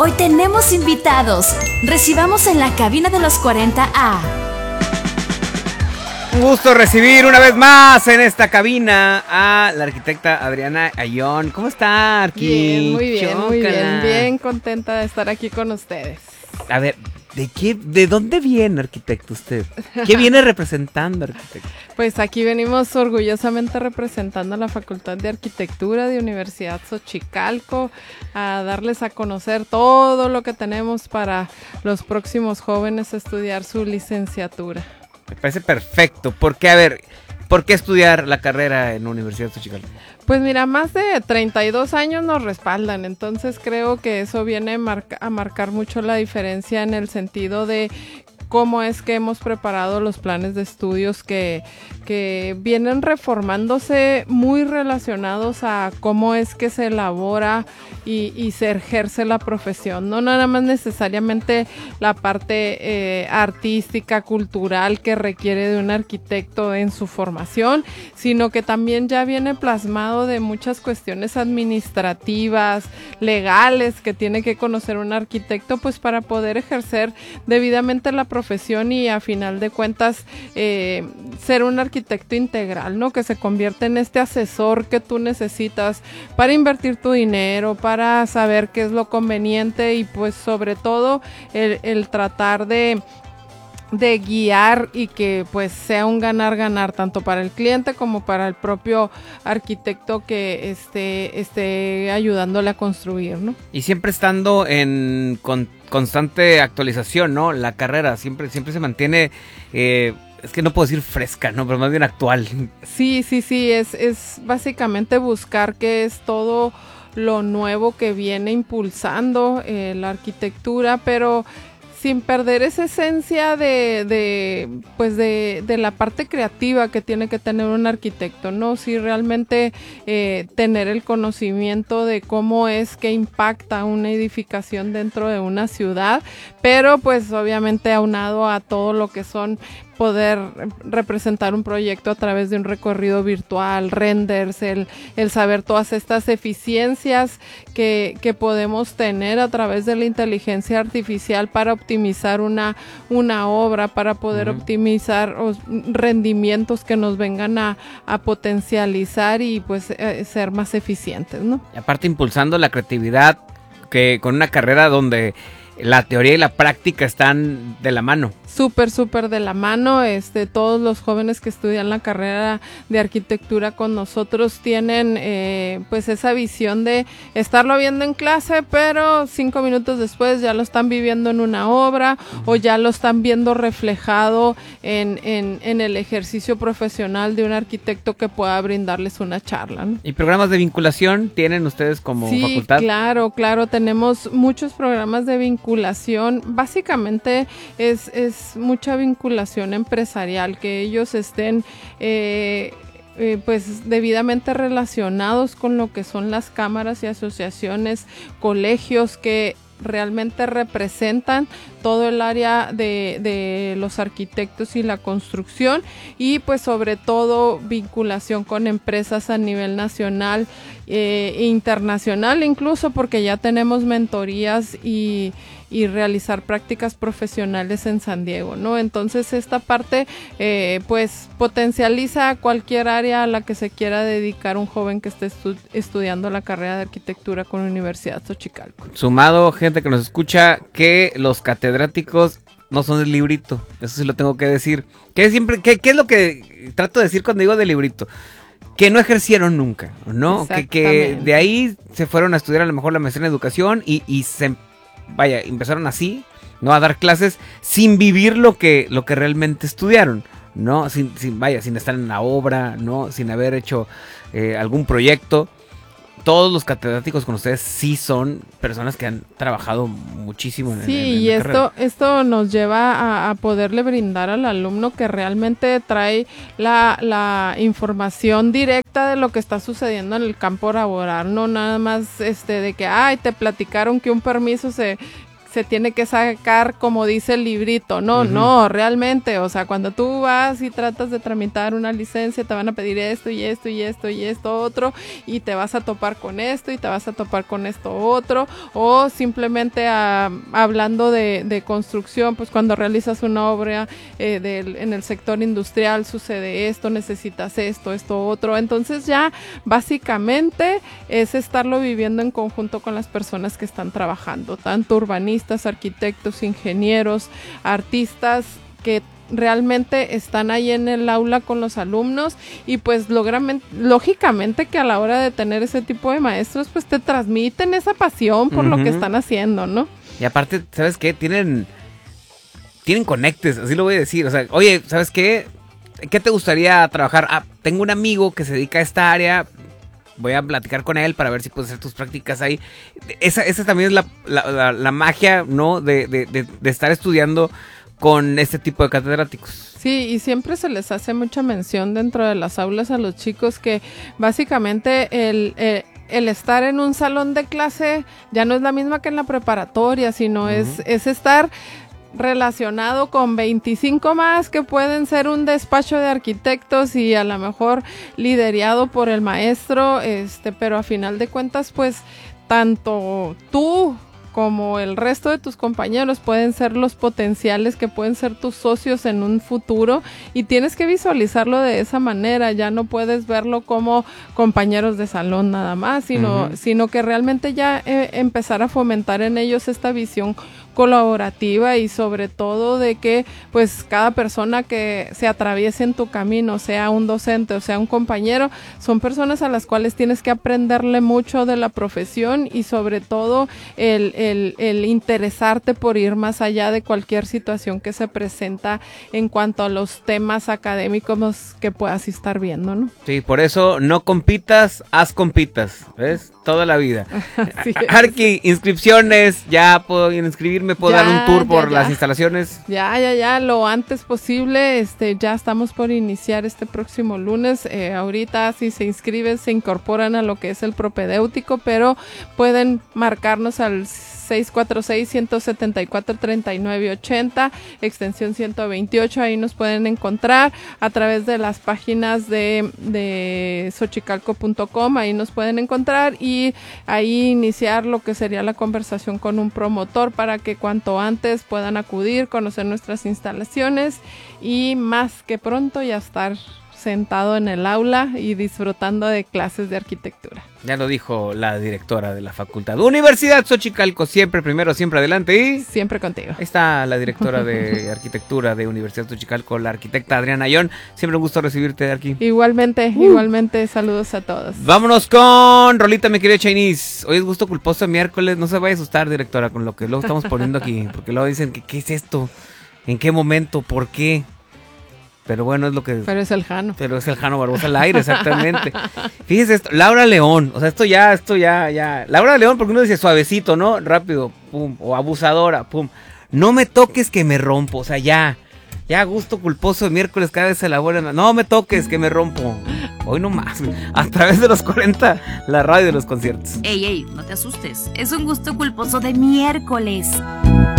Hoy tenemos invitados. Recibamos en la cabina de los 40 a... Un gusto recibir una vez más en esta cabina a la arquitecta Adriana Ayón. ¿Cómo está, Arqui? Bien, muy bien, Chócala. Muy bien. Bien contenta de estar aquí con ustedes. A ver, ¿de dónde viene, arquitecto, usted? ¿Qué viene representando, arquitecto? Pues aquí venimos orgullosamente representando a la Facultad de Arquitectura de Universidad Xochicalco, a darles a conocer todo lo que tenemos para los próximos jóvenes a estudiar su licenciatura. Me parece perfecto, porque a ver, ¿por qué estudiar la carrera en la Universidad de Xochicalco? Pues mira, más de 32 años nos respaldan, entonces creo que eso viene a marcar mucho la diferencia en el sentido de cómo es que hemos preparado los planes de estudios que vienen reformándose muy relacionados a cómo es que se elabora y se ejerce la profesión, no nada más necesariamente la parte artística, cultural que requiere de un arquitecto en su formación, sino que también ya viene plasmado de muchas cuestiones administrativas, legales que tiene que conocer un arquitecto pues para poder ejercer debidamente la profesión y a final de cuentas ser un arquitecto integral, ¿no? Que se convierte en este asesor que tú necesitas para invertir tu dinero, para saber qué es lo conveniente y pues sobre todo el tratar de guiar y que pues sea un ganar-ganar tanto para el cliente como para el propio arquitecto que esté ayudándole a construir, ¿no? Y siempre estando en constante actualización, ¿no? La carrera siempre se mantiene, es que no puedo decir fresca, ¿no? Pero más bien actual. Sí, es básicamente buscar qué es todo lo nuevo que viene impulsando la arquitectura, pero sin perder esa esencia de la parte creativa que tiene que tener un arquitecto, ¿no? Sí, realmente tener el conocimiento de cómo es que impacta una edificación dentro de una ciudad, pero pues obviamente aunado a todo lo que son poder representar un proyecto a través de un recorrido virtual, renders, el saber todas estas eficiencias que podemos tener a través de la inteligencia artificial para optimizar una obra, para poder optimizar rendimientos que nos vengan a potencializar y pues ser más eficientes, ¿no? Y aparte impulsando la creatividad, que con una carrera donde la teoría y la práctica están de la mano. Súper de la mano. Todos los jóvenes que estudian la carrera de arquitectura con nosotros tienen pues esa visión de estarlo viendo en clase, pero 5 minutos después ya lo están viviendo en una obra o ya lo están viendo reflejado en el ejercicio profesional de un arquitecto que pueda brindarles una charla, ¿no? ¿Y programas de vinculación tienen ustedes como facultad? Sí, claro, tenemos muchos programas de vinculación. Básicamente es mucha vinculación empresarial, que ellos estén pues debidamente relacionados con lo que son las cámaras y asociaciones, colegios que realmente representan todo el área de los arquitectos y la construcción y pues sobre todo vinculación con empresas a nivel nacional e internacional, incluso porque ya tenemos mentorías y realizar prácticas profesionales en San Diego, ¿no? Entonces esta parte pues potencializa cualquier área a la que se quiera dedicar un joven que esté estudiando la carrera de arquitectura con la Universidad Xochicalco. Sumado, gente que nos escucha, que los catedráticos no son del librito, eso sí lo tengo que decir. ¿Qué es lo que trato de decir cuando digo del librito? Que no ejercieron nunca, ¿no? Que de ahí se fueron a estudiar a lo mejor la maestría en educación y empezaron así, ¿no? A dar clases sin vivir lo que realmente estudiaron, ¿no? Sin estar en la obra, ¿no? Sin haber hecho algún proyecto. Todos los catedráticos con ustedes sí son personas que han trabajado muchísimo en la carrera. Esto nos lleva a poderle brindar al alumno que realmente trae la información directa de lo que está sucediendo en el campo laboral, no nada más de que te platicaron que un permiso se se tiene que sacar como dice el librito. No, no, realmente, o sea, cuando tú vas y tratas de tramitar una licencia, te van a pedir esto y esto y esto y esto otro, y te vas a topar con esto y te vas a topar con esto otro, o simplemente hablando de construcción, pues cuando realizas una obra en el sector industrial sucede esto, necesitas esto otro. Entonces ya básicamente es estarlo viviendo en conjunto con las personas que están trabajando, tanto urbanistas, arquitectos, ingenieros, artistas que realmente están ahí en el aula con los alumnos, y pues lógicamente que a la hora de tener ese tipo de maestros pues te transmiten esa pasión por lo que están haciendo, ¿no? Y aparte, ¿sabes qué? Tienen conectes, así lo voy a decir. O sea, oye, ¿sabes qué? ¿Qué te gustaría trabajar? Ah, tengo un amigo que se dedica a esta área, voy a platicar con él para ver si puedes hacer tus prácticas ahí. Esa también es la magia, ¿no? De estar estudiando con este tipo de catedráticos. Sí, y siempre se les hace mucha mención dentro de las aulas a los chicos que básicamente el estar en un salón de clase ya no es la misma que en la preparatoria, sino es estar relacionado con 25 más que pueden ser un despacho de arquitectos y a lo mejor liderado por el maestro, pero a final de cuentas pues tanto tú como el resto de tus compañeros pueden ser los potenciales que pueden ser tus socios en un futuro, y tienes que visualizarlo de esa manera. Ya no puedes verlo como compañeros de salón nada más, sino que realmente ya empezar a fomentar en ellos esta visión colaborativa, y sobre todo de que pues cada persona que se atraviese en tu camino, sea un docente o sea un compañero, son personas a las cuales tienes que aprenderle mucho de la profesión, y sobre todo el interesarte por ir más allá de cualquier situación que se presenta en cuanto a los temas académicos que puedas estar viendo, ¿no? Sí, por eso no compitas, haz compitas, ¿ves? Toda la vida. Arqui, inscripciones, ya puedo inscribirme, puedo dar un tour por las instalaciones. Ya, lo antes posible. Ya estamos por iniciar este próximo lunes. Ahorita si se inscriben, se incorporan a lo que es el propedéutico, pero pueden marcarnos al 646-174-3980, extensión 128, ahí nos pueden encontrar a través de las páginas de xochicalco.com, ahí nos pueden encontrar y ahí iniciar lo que sería la conversación con un promotor para que cuanto antes puedan acudir, conocer nuestras instalaciones y más que pronto ya estar sentado en el aula y disfrutando de clases de arquitectura. Ya lo dijo la directora de la Facultad Universidad Xochicalco, siempre primero, siempre adelante y... siempre contigo. Ahí está la directora de arquitectura de Universidad Xochicalco, la arquitecta Adriana Ayón. Siempre un gusto recibirte aquí. Igualmente, saludos a todos. Vámonos con rolita, mi querido Chinese. Hoy es gusto culposo miércoles, no se vaya a asustar, directora, con lo que luego estamos poniendo aquí, porque luego dicen que ¿qué es esto? ¿En qué momento? ¿Por qué? Pero bueno, es lo que... Pero es el Jano. Pero es el Jano Barbosa al aire, exactamente. Fíjese esto, Laura León, o sea, esto ya. Laura León, porque uno dice suavecito, ¿no? Rápido, pum, o abusadora, pum. No me toques que me rompo, o sea, ya gusto culposo de miércoles, cada vez se elabora. No me toques que me rompo. Hoy no más, a través de los 40, la radio de los conciertos. Ey, no te asustes, es un gusto culposo de miércoles.